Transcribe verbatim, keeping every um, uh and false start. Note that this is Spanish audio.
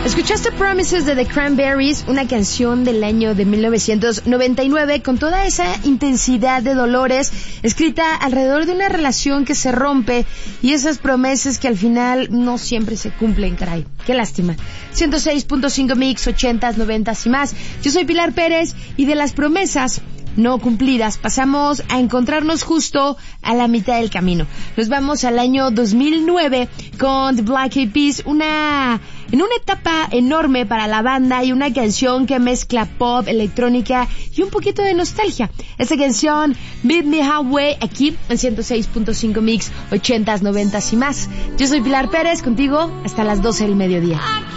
Escuchaste Promises de The Cranberries, una canción del año de mil novecientos noventa y nueve con toda esa intensidad de dolores, escrita alrededor de una relación que se rompe y esas promesas que al final no siempre se cumplen, caray. Qué lástima. ciento seis punto cinco Mix, ochentas, noventas y más. Yo soy Pilar Pérez y de las promesas no cumplidas pasamos a encontrarnos justo a la mitad del camino. Nos vamos al año dos mil nueve con The Black Eyed Peas, una en una etapa enorme para la banda y una canción que mezcla pop, electrónica y un poquito de nostalgia. Esta canción Meet Me Halfway aquí en ciento seis punto cinco Mix, ochentas, noventas y más. Yo soy Pilar Pérez, contigo hasta las doce del mediodía.